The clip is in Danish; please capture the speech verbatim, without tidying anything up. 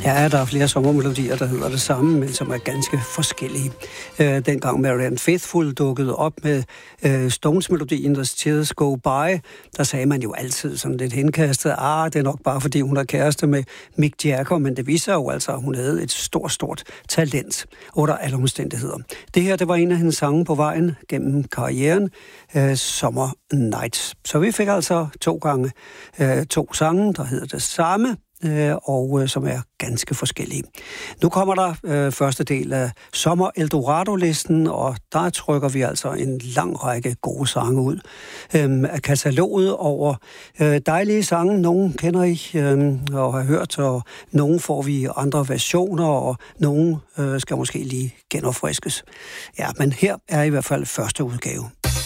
Her er der flere sommermelodier, der hedder det samme, men som er ganske forskellige. Øh, dengang Marianne Faithfull dukkede op med øh, Stones-melodien The Tears Go By, der sagde man jo altid sådan lidt henkastet, ah, det er nok bare fordi hun er kæreste med Mick Jagger, men det viser jo altså, at hun havde et stort, stort talent under alle omstændigheder. Det her, det var en af hendes sange på vejen gennem karrieren, øh, Summer Nights. Så vi fik altså to gange øh, to sange, der hedder det samme, og øh, som er ganske forskellige. Nu kommer der øh, første del af Sommer Eldorado-listen, og der trykker vi altså en lang række gode sange ud øh, af kataloget over øh, dejlige sange. Nogle kender I øh, og har hørt, og nogle får vi andre versioner, og nogle øh, skal måske lige genopfriskes. Ja, men her er i hvert fald første udgave.